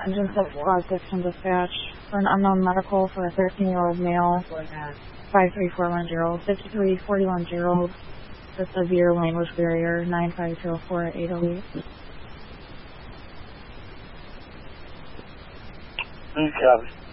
Engine 6 from dispatch for an unknown medical for a 13-year-old male, 53410, 53410, for severe language barrier, 9504 at 808. Copy.